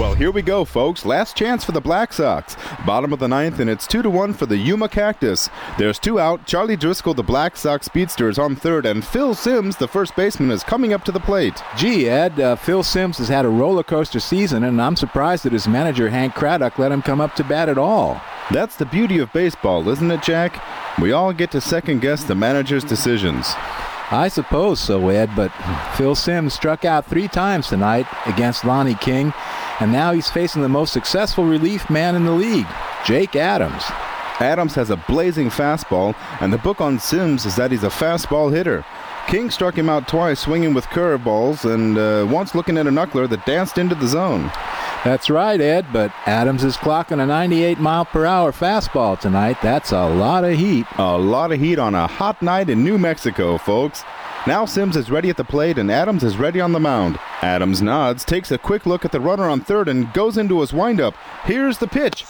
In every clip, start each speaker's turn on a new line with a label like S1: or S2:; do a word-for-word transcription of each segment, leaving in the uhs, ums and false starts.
S1: Well, here we go, folks. Last chance for the Black Sox. Bottom of the ninth, and it's two to one for the Yuma Cactus. There's two out. Charlie Driscoll, the Black Sox speedster, is on third, and Phil Simms, the first baseman, is coming up to the plate.
S2: Gee, Ed, uh, Phil Simms has had a roller coaster season, and I'm surprised that his manager, Hank Craddock, let him come up to bat at all.
S1: That's the beauty of baseball, isn't it, Jack? We all get to second-guess the manager's decisions.
S2: I suppose so, Ed, but Phil Simms struck out three times tonight against Lonnie King, and now he's facing the most successful relief man in the league, Jake Adams.
S1: Adams has a blazing fastball, and the book on Simms is that he's a fastball hitter. King struck him out twice swinging with curveballs, and uh, once looking at a knuckler that danced into the zone.
S2: That's right, Ed, but Adams is clocking a ninety-eight mile per hour fastball tonight. That's a lot of heat.
S1: A lot of heat on a hot night in New Mexico, folks. Now Simms is ready at the plate, and Adams is ready on the mound. Adams nods, takes a quick look at the runner on third, and goes into his windup. Here's the pitch.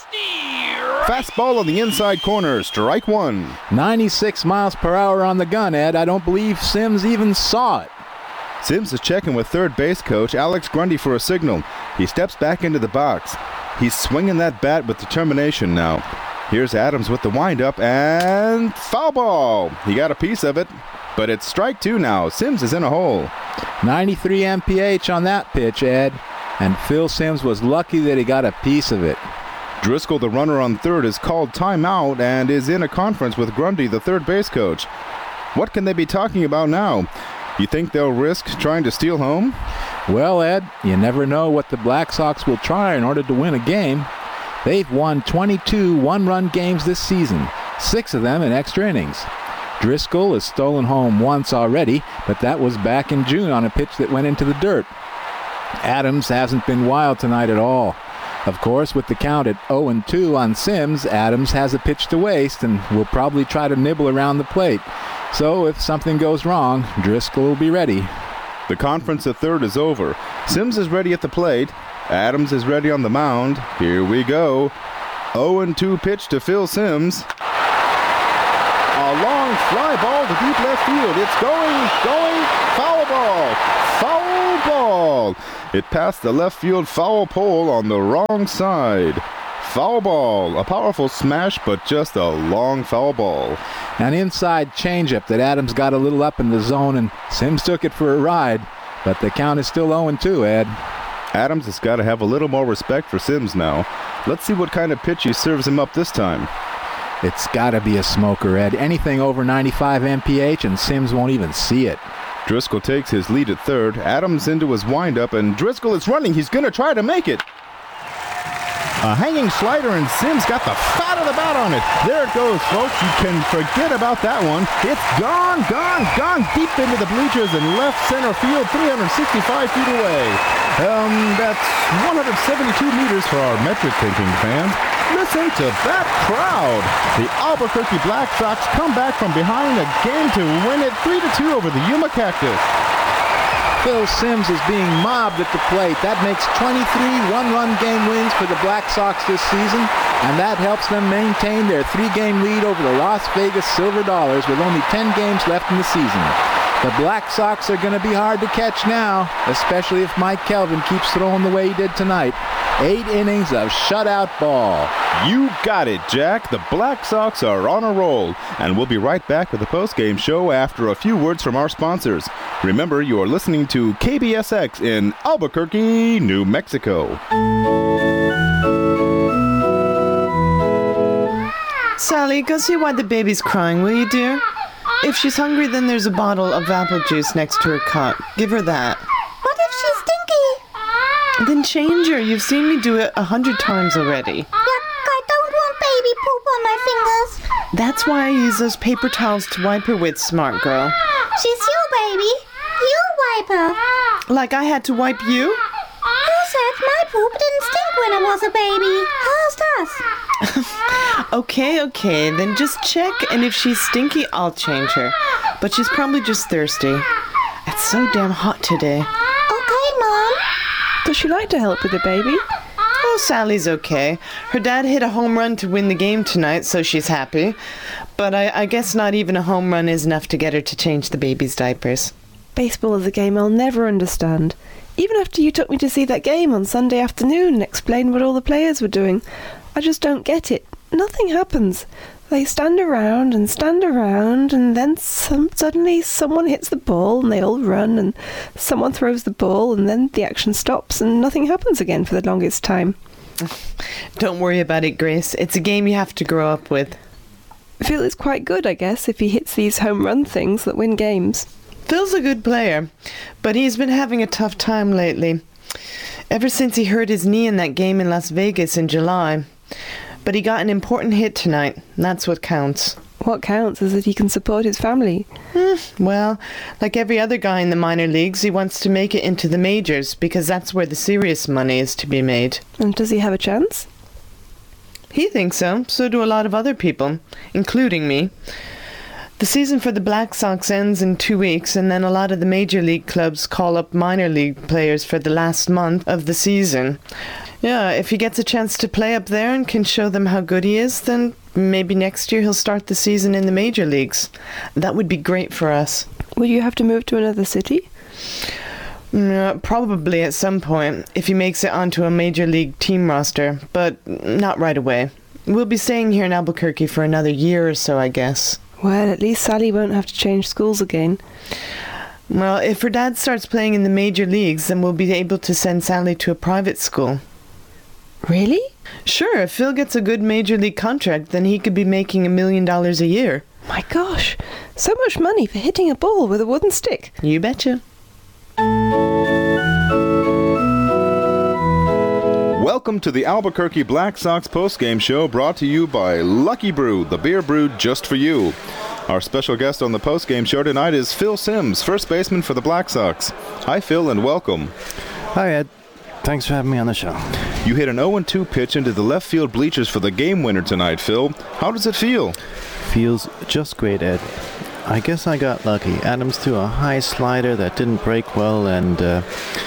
S1: Fastball on the inside corner, strike one.
S2: ninety-six miles per hour on the gun, Ed. I don't believe Simms even saw it.
S1: Simms is checking with third base coach Alex Grundy for a signal. He steps back into the box. He's swinging that bat with determination now. Here's Adams with the windup, and foul ball. He got a piece of it, but it's strike two now. Simms is in a hole.
S2: ninety-three M P H on that pitch, Ed, and Phil Simms was lucky that he got a piece of it.
S1: Driscoll, the runner on third, is called timeout and is in a conference with Grundy, the third base coach. What can they be talking about now? You think they'll risk trying to steal home?
S2: Well, Ed, you never know what the Black Sox will try in order to win a game. They've won twenty-two one-run games this season, six of them in extra innings. Driscoll has stolen home once already, but that was back in June on a pitch that went into the dirt. Adams hasn't been wild tonight at all. Of course, with the count at oh and two on Simms, Adams has a pitch to waste and will probably try to nibble around the plate. So if something goes wrong, Driscoll will be ready.
S1: The conference at third is over. Simms is ready at the plate. Adams is ready on the mound. Here we go. oh and two pitch to Phil Simms. A long fly ball to deep left field. It's going, going, foul ball, foul ball. It passed the left field foul pole on the wrong side. Foul ball, a powerful smash, but just a long foul ball.
S2: An inside changeup that Adams got a little up in the zone, and Simms took it for a ride, but the count is still oh and two, Ed.
S1: Adams has got to have a little more respect for Simms now. Let's see what kind of pitch he serves him up this time.
S2: It's got to be a smoker, Ed. Anything over ninety-five M P H, and Simms won't even see it.
S1: Driscoll takes his lead at third. Adams into his windup, and Driscoll is running. He's going to try to make it. A hanging slider, and Simms got the fat of the bat on it. There it goes, folks. You can forget about that one. It's gone, gone, gone deep into the bleachers in left center field, three hundred sixty-five feet away. Um, that's one hundred seventy-two meters for our metric thinking fans. Listen to that crowd. The Albuquerque Black Sox come back from behind a game to win it three to two over the Yuma Cactus.
S2: Phil Simms is being mobbed at the plate. That makes twenty-three one-run game wins for the Black Sox this season, and that helps them maintain their three-game lead over the Las Vegas Silver Dollars with only ten games left in the season. The Black Sox are going to be hard to catch now, especially if Mike Kelvin keeps throwing the way he did tonight. Eight innings of shutout ball.
S1: You got it, Jack. The Black Sox are on a roll, and we'll be right back with the postgame show after a few words from our sponsors. Remember, you are listening to K B S X in Albuquerque, New Mexico.
S3: Sally, go see why the baby's crying, will you, dear? If she's hungry, then there's a bottle of apple juice next to her cot. Give her that.
S4: What if she's stinky?
S3: Then change her. You've seen me do it a hundred times already.
S4: Yuck, I don't want baby poop on my fingers.
S3: That's why I use those paper towels to wipe her with, smart girl.
S4: She's your baby. You wipe her.
S3: Like I had to wipe you?
S4: Who said my poop didn't stink when I was a baby? Hers does.
S3: Okay, okay, then just check, and if she's stinky, I'll change her. But she's probably just thirsty. It's so damn hot today.
S4: Okay, Mom.
S5: Does she like to help with the baby?
S3: Oh, Sally's okay. Her dad hit a home run to win the game tonight, so she's happy. But I, I guess not even a home run is enough to get her to change the baby's diapers.
S5: Baseball is a game I'll never understand. Even after you took me to see that game on Sunday afternoon and explained what all the players were doing, I just don't get it. Nothing happens. They stand around and stand around, and then some, suddenly someone hits the ball and they all run, and someone throws the ball, and then the action stops and nothing happens again for the longest time.
S3: Don't worry about it, Grace. It's a game you have to grow up with.
S5: Phil is quite good, I guess, if he hits these home run things that win games.
S3: Phil's a good player, but he's been having a tough time lately. Ever since he hurt his knee in that game in Las Vegas in July. But he got an important hit tonight. That's what counts.
S5: What counts is that he can support his family.
S3: Mm, well, like every other guy in the minor leagues, he wants to make it into the majors because that's where the serious money is to be made.
S5: And does he have a chance?
S3: He thinks so. So do a lot of other people, including me. The season for the Black Sox ends in two weeks, and then a lot of the major league clubs call up minor league players for the last month of the season. Yeah, if he gets a chance to play up there and can show them how good he is, then maybe next year he'll start the season in the major leagues. That would be great for us.
S5: Would you have to move to another city?
S3: Uh, probably at some point, if he makes it onto a major league team roster, but not right away. We'll be staying here in Albuquerque for another year or so, I guess.
S5: Well, at least Sally won't have to change schools again.
S3: Well, if her dad starts playing in the major leagues, then we'll be able to send Sally to a private school.
S5: Really?
S3: Sure, if Phil gets a good major league contract, then he could be making a million dollars a year.
S5: My gosh, so much money for hitting a ball with a wooden stick.
S3: You betcha.
S1: Welcome to the Albuquerque Black Sox postgame show, brought to you by Lucky Brew, the beer brewed just for you. Our special guest on the postgame show tonight is Phil Simms, first baseman for the Black Sox. Hi, Phil, and welcome.
S6: Hi, Ed. Thanks for having me on the show.
S1: You hit an oh and two pitch into the left field bleachers for the game winner tonight, Phil. How does it feel?
S6: Feels just great, Ed. I guess I got lucky. Adams threw a high slider that didn't break well, and uh,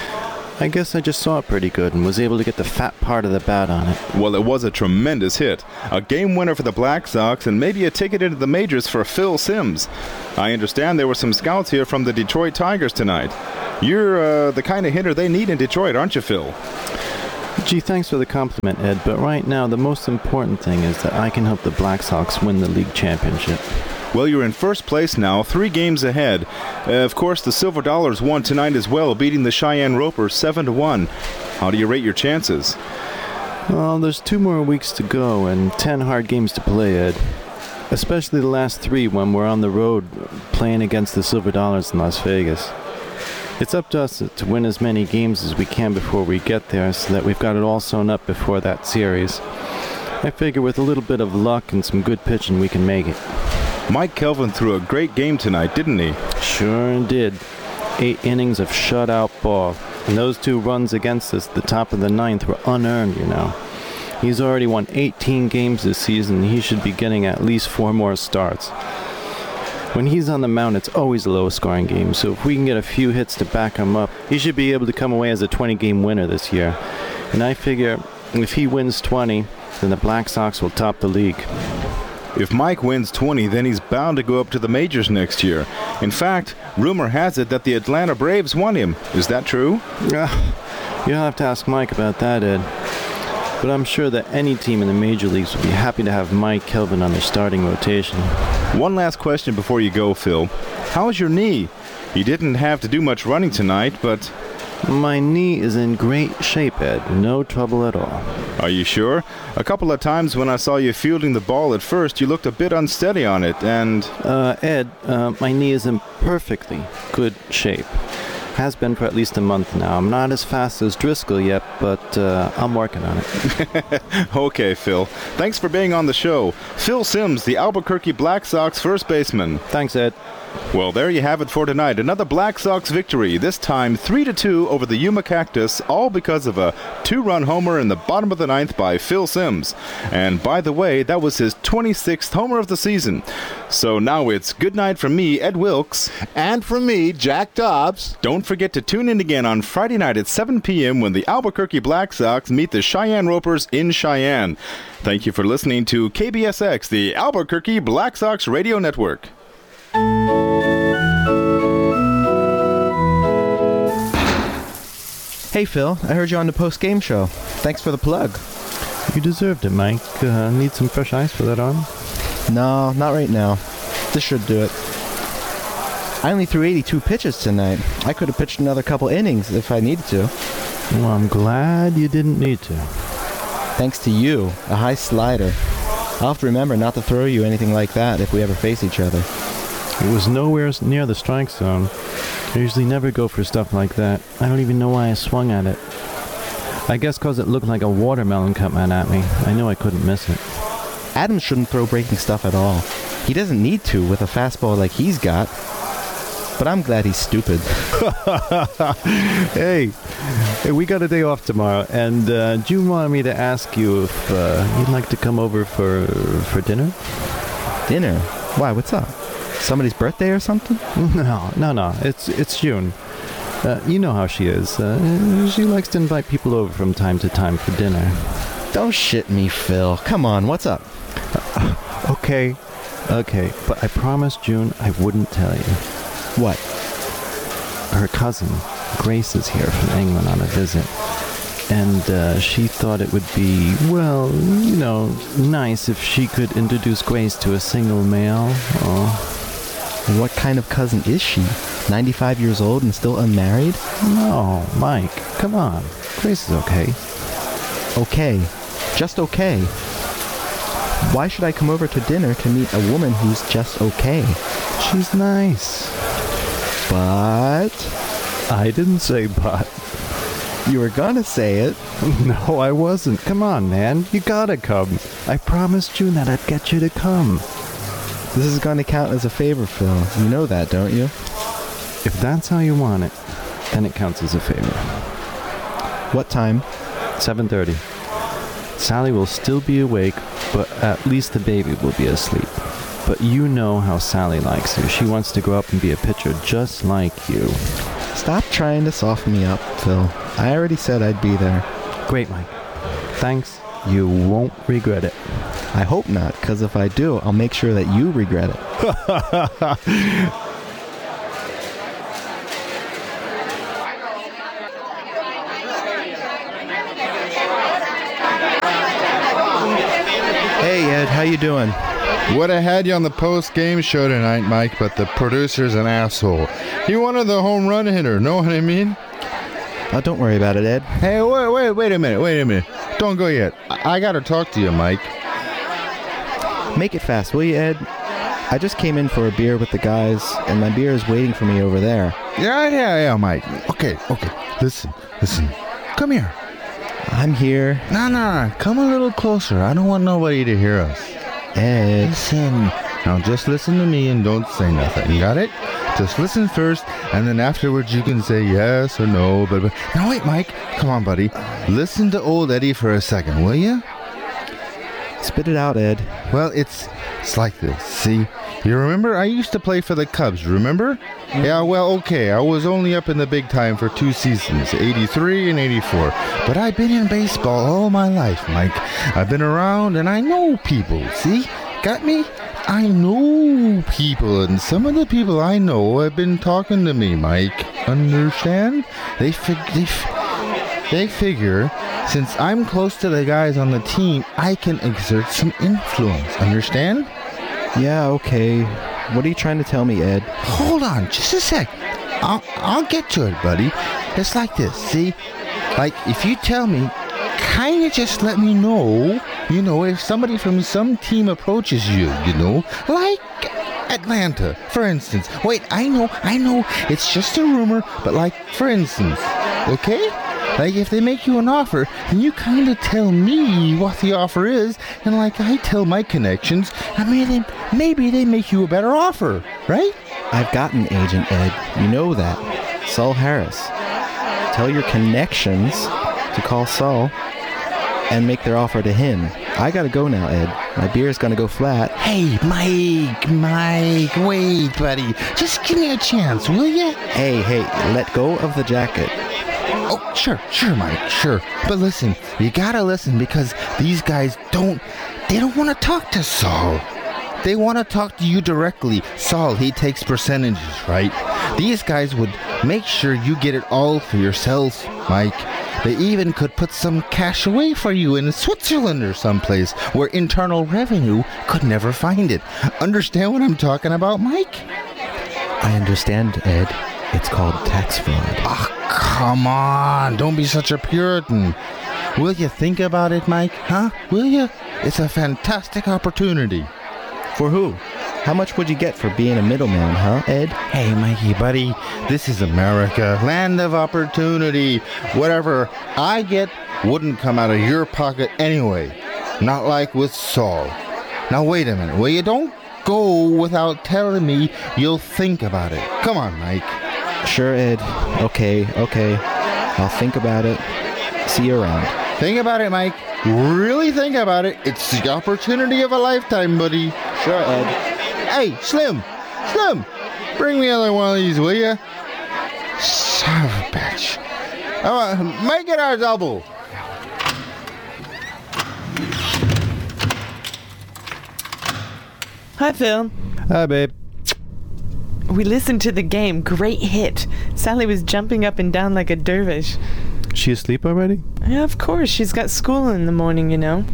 S6: I guess I just saw it pretty good and was able to get the fat part of the bat on it.
S1: Well, it was a tremendous hit. A game winner for the Black Sox and maybe a ticket into the majors for Phil Simms. I understand there were some scouts here from the Detroit Tigers tonight. You're uh, the kind of hitter they need in Detroit, aren't you, Phil?
S6: Gee, thanks for the compliment, Ed, but right now the most important thing is that I can help the Black Sox win the league championship.
S1: Well, you're in first place now, three games ahead. Uh, of course, the Silver Dollars won tonight as well, beating the Cheyenne Ropers seven to one. How do you rate your chances?
S6: Well, there's two more weeks to go and ten hard games to play, Ed. Especially the last three when we're on the road playing against the Silver Dollars in Las Vegas. It's up to us to win as many games as we can before we get there so that we've got it all sewn up before that series. I figure with a little bit of luck and some good pitching we can make it.
S1: Mike Kelvin threw a great game tonight, didn't he?
S6: Sure did. Eight innings of shutout ball. And those two runs against us at the top of the ninth were unearned, you know. He's already won eighteen games this season. He should be getting at least four more starts. When he's on the mound, it's always a low-scoring game, so if we can get a few hits to back him up, he should be able to come away as a twenty-game winner this year. And I figure if he wins twenty, then the Black Sox will top the league.
S1: If Mike wins twenty, then he's bound to go up to the majors next year. In fact, rumor has it that the Atlanta Braves want him. Is that true?
S6: Uh, you'll have to ask Mike about that, Ed. But I'm sure that any team in the major leagues would be happy to have Mike Kelvin on their starting rotation.
S1: One last question before you go, Phil. How's your knee? You didn't have to do much running tonight, but...
S6: My knee is in great shape, Ed. No trouble at all.
S1: Are you sure? A couple of times when I saw you fielding the ball at first, you looked a bit unsteady on it, and...
S6: Uh, Ed, uh, my knee is in perfectly good shape. Has been for at least a month now. I'm not as fast as Driscoll yet, but uh, I'm working on it.
S1: Okay, Phil. Thanks for being on the show. Phil Simms, the Albuquerque Black Sox first baseman.
S6: Thanks, Ed.
S1: Well, there you have it for tonight. Another Black Sox victory, this time three to two over the Yuma Cactus, all because of a two-run homer in the bottom of the ninth by Phil Simms. And by the way, that was his twenty-sixth homer of the season. So now it's good night from me, Ed Wilkes.
S7: And from me, Jack Dobbs.
S1: Don't forget to tune in again on Friday night at seven p.m. when the Albuquerque Black Sox meet the Cheyenne Ropers in Cheyenne. Thank you for listening to K B S X, the Albuquerque Black Sox Radio Network.
S8: Hey, Phil. I heard you on the post-game show. Thanks for the plug.
S6: You deserved it, Mike. Uh, need some fresh ice for that arm?
S8: No, not right now. This should do it. I only threw eighty-two pitches tonight. I could have pitched another couple innings if I needed to.
S6: Well, I'm glad you didn't need to.
S8: Thanks to you, a high slider. I'll have to remember not to throw you anything like that if we ever face each other.
S6: It was nowhere near the strike zone. I usually never go for stuff like that. I don't even know why I swung at it. I guess because it looked like a watermelon coming at me. I knew I couldn't miss it.
S8: Adam shouldn't throw breaking stuff at all. He doesn't need to with a fastball like he's got. But I'm glad he's stupid.
S6: hey, hey, we got a day off tomorrow, and uh, June wanted me to ask you if uh, you'd like to come over for for dinner.
S8: Dinner? Why? What's up? Somebody's birthday or something?
S6: No, no, no. It's it's June. Uh, you know how she is. Uh, she likes to invite people over from time to time for dinner.
S8: Don't shit me, Phil. Come on, what's up?
S6: Uh, okay, okay. But I promised June I wouldn't tell you.
S8: What?
S6: Her cousin, Grace, is here from England on a visit. And uh, she thought it would be, well, you know, nice if she could introduce Grace to a single male. Oh.
S8: What kind of cousin is she? ninety-five years old and still unmarried?
S6: No, Mike, come on. Grace is okay.
S8: Okay. Just okay. Why should I come over to dinner to meet a woman who's just okay?
S6: She's nice.
S8: But...
S6: I didn't say but.
S8: You were gonna say it.
S6: No, I wasn't. Come on, man. You gotta come. I promised you that I'd get you to come.
S8: This is gonna count as a favor, Phil. You know that, don't you?
S6: If that's how you want it, then it counts as a favor.
S8: What time?
S6: seven thirty. Sally will still be awake, but at least the baby will be asleep. But you know how Sally likes you. She wants to grow up and be a pitcher just like you.
S8: Stop trying to soften me up, Phil. I already said I'd be there.
S6: Great, Mike. Thanks. You won't regret it.
S8: I hope not, because if I do, I'll make sure that you regret it. Hey, Ed, how you doing?
S1: Would have had you on the post-game show tonight, Mike, but the producer's an asshole. He wanted the home run hitter, know what I mean?
S8: Oh, don't worry about it, Ed.
S1: Hey, wait, wait, wait a minute, wait a minute. Don't go yet. I, I gotta talk to you, Mike.
S8: Make it fast, will you, Ed? I just came in for a beer with the guys, and my beer is waiting for me over there.
S1: Yeah, yeah, yeah, Mike. Okay, okay. Listen, listen. Come here.
S8: I'm here.
S1: No, no, no. Come a little closer. I don't want nobody to hear us.
S8: Ed.
S1: Listen. Now just listen to me and don't say nothing. Got it? Just listen first, and then afterwards you can say yes or no. But, but now wait, Mike. Come on, buddy. Listen to old Eddie for a second, will you?
S8: Spit it out, Ed.
S1: Well, it's it's like this. See, you remember I used to play for the Cubs. Remember? Mm-hmm. Yeah. Well, okay. I was only up in the big time for two seasons, eighty-three and eighty-four. But I've been in baseball all my life, Mike. I've been around and I know people. See? Got me? I know people, and some of the people I know have been talking to me, Mike. Understand? They fig- they, f- they figure, since I'm close to the guys on the team, I can exert some influence. Understand?
S8: Yeah, okay. What are you trying to tell me, Ed?
S1: Hold on, just a sec. I'll, I'll get to it, buddy. It's like this, see? Like, if you tell me, kind of just let me know, you know, if somebody from some team approaches you, you know, like Atlanta, for instance. Wait, I know, I know, it's just a rumor, but like, for instance, okay? Like, if they make you an offer, then you kind of tell me what the offer is, and like, I tell my connections, I mean, they, maybe they make you a better offer, right?
S8: I've got an agent, Ed. You know that. Saul Harris. Tell your connections to call Saul and make their offer to him. I gotta go now, Ed. My beer's gonna go flat.
S1: Hey, Mike, Mike, wait, buddy. Just give me a chance, will ya?
S8: Hey, hey, let go of the jacket.
S1: Oh, sure, sure, Mike, sure. But listen, you gotta listen because these guys don't, they don't want to talk to Saul. They want to talk to you directly. Saul, he takes percentages, right? These guys would make sure you get it all for yourself, Mike. They even could put some cash away for you in Switzerland or someplace where Internal Revenue could never find it. Understand what I'm talking about, Mike?
S8: I understand, Ed. It's called tax fraud.
S1: Ah, come on. Don't be such a Puritan. Will you think about it, Mike? Huh? Will you? It's a fantastic opportunity.
S8: For who? How much would you get for being a middleman, huh, Ed?
S1: Hey, Mikey, buddy, this is America, land of opportunity. Whatever I get wouldn't come out of your pocket anyway. Not like with Saul. Now, wait a minute. Well, you don't go without telling me you'll think about it. Come on, Mike.
S8: Sure, Ed. Okay, okay. I'll think about it. See you around.
S1: Think about it, Mike. Really think about it. It's the opportunity of a lifetime, buddy.
S8: Sure, Ed.
S1: Hey, Slim! Slim! Bring me another one of these, will ya? Son of a bitch. Uh, make it our double.
S3: Hi, Phil.
S6: Hi, babe.
S3: We listened to the game. Great hit. Sally was jumping up and down like a dervish.
S6: She asleep already?
S3: Yeah, of course. She's got school in the morning, you know.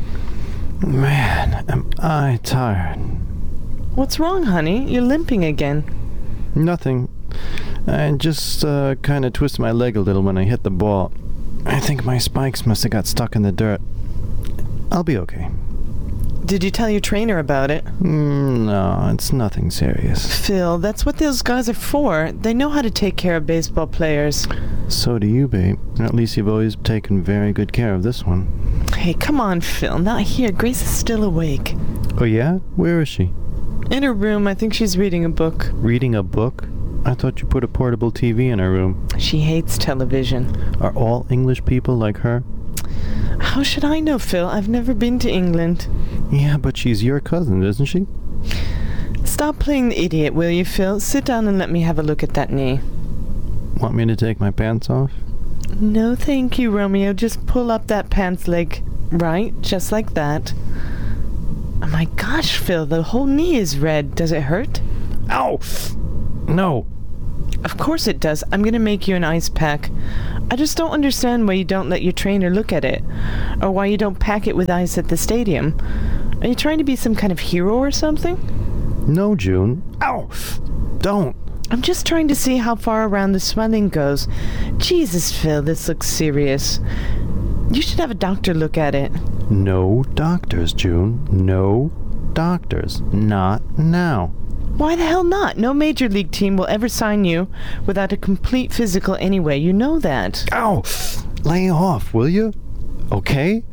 S6: Man, am I tired.
S3: What's wrong, honey? You're limping again.
S6: Nothing. I just uh, kind of twisted my leg a little when I hit the ball. I think my spikes must have got stuck in the dirt. I'll be okay.
S3: Did you tell your trainer about it?
S6: Mm, no, it's nothing serious.
S3: Phil, that's what those guys are for. They know how to take care of baseball players.
S6: So do you, babe. At least you've always taken very good care of this one.
S3: Hey, come on, Phil. Not here. Grace is still awake.
S6: Oh, yeah? Where is she?
S3: In her room. I think she's reading a book.
S6: Reading a book? I thought you put a portable T V in her room.
S3: She hates television.
S6: Are all English people like her?
S3: How should I know, Phil? I've never been to England.
S6: Yeah, but she's your cousin, isn't she?
S3: Stop playing the idiot, will you, Phil? Sit down and let me have a look at that knee.
S6: Want me to take my pants off?
S3: No, thank you, Romeo. Just pull up that pants leg. Right, just like that. Oh my gosh, Phil, the whole knee is red. Does it hurt?
S6: Ow! No.
S3: Of course it does. I'm gonna make you an ice pack. I just don't understand why you don't let your trainer look at it. Or why you don't pack it with ice at the stadium. Are you trying to be some kind of hero or something?
S6: No, June. Ow! Don't.
S3: I'm just trying to see how far around the swelling goes. Jesus, Phil, this looks serious. You should have a doctor look at it.
S6: No doctors, June. No doctors. Not now.
S3: Why the hell not? No major league team will ever sign you without a complete physical anyway. You know that.
S6: Ow! Lay off, will you? Okay?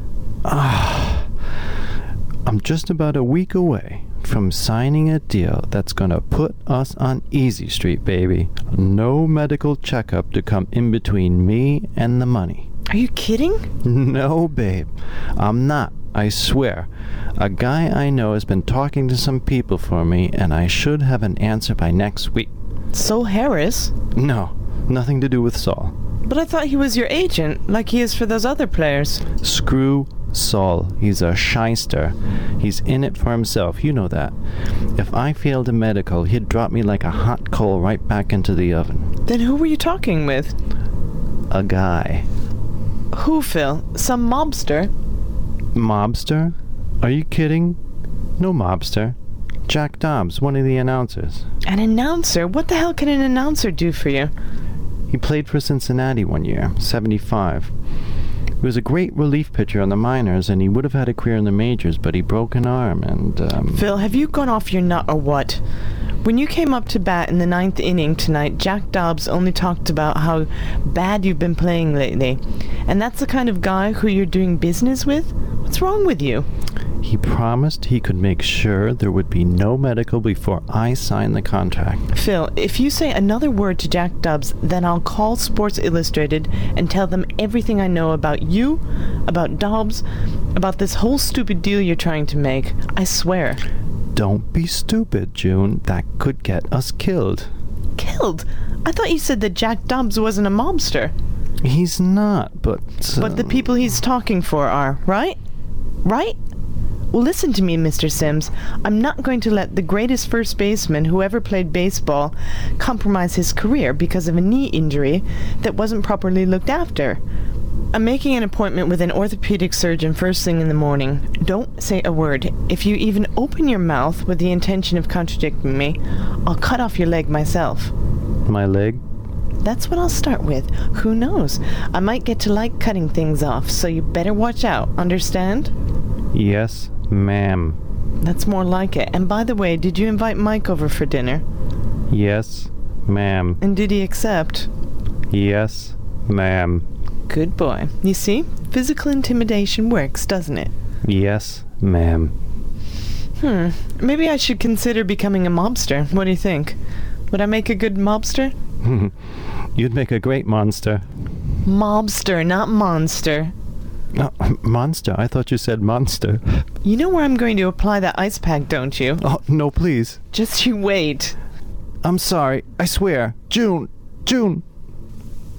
S6: Ah, I'm just about a week away from signing a deal that's gonna put us on Easy Street, baby. No medical checkup to come in between me and the money.
S3: Are you kidding?
S6: No, babe. I'm not. I swear. A guy I know has been talking to some people for me, and I should have an answer by next week.
S3: Saul Harris?
S6: No, nothing to do with Saul.
S3: But I thought he was your agent, like he is for those other players.
S6: Screw Saul. He's a shyster. He's in it for himself. You know that. If I failed a medical, he'd drop me like a hot coal right back into the oven.
S3: Then who were you talking with?
S6: A guy.
S3: Who, Phil? Some mobster?
S6: Mobster? Are you kidding? No mobster. Jack Dobbs, one of the announcers.
S3: An announcer? What the hell can an announcer do for you?
S6: He played for Cincinnati one year, seventy-five. He was a great relief pitcher on the minors, and he would have had a career in the majors, but he broke an arm, and, um...
S3: Phil, have you gone off your nut or what? When you came up to bat in the ninth inning tonight, Jack Dobbs only talked about how bad you've been playing lately. And that's the kind of guy who you're doing business with? What's wrong with you?
S6: He promised he could make sure there would be no medical before I signed the contract.
S3: Phil, if you say another word to Jack Dobbs, then I'll call Sports Illustrated and tell them everything I know about you, about Dobbs, about this whole stupid deal you're trying to make. I swear.
S6: Don't be stupid, June. That could get us killed.
S3: Killed? I thought you said that Jack Dobbs wasn't a mobster.
S6: He's not, but... Uh...
S3: But the people he's talking for are, right? Right? Well, listen to me, Mister Sims. I'm not going to let the greatest first baseman who ever played baseball compromise his career because of a knee injury that wasn't properly looked after. I'm making an appointment with an orthopedic surgeon first thing in the morning. Don't say a word. If you even open your mouth with the intention of contradicting me, I'll cut off your leg myself.
S6: My leg?
S3: That's what I'll start with. Who knows? I might get to like cutting things off, so you better watch out. Understand?
S6: Yes, ma'am.
S3: That's more like it. And by the way, did you invite Mike over for dinner?
S6: Yes, ma'am.
S3: And did he accept?
S6: Yes, ma'am.
S3: Good boy. You see? Physical intimidation works, doesn't it?
S6: Yes, ma'am.
S3: Hmm. Maybe I should consider becoming a mobster. What do you think? Would I make a good mobster?
S6: You'd make a great monster.
S3: Mobster, not monster.
S6: Oh, monster? I thought you said monster.
S3: You know where I'm going to apply that ice pack, don't you?
S6: Oh, no, please.
S3: Just you wait.
S6: I'm sorry. I swear. June. June.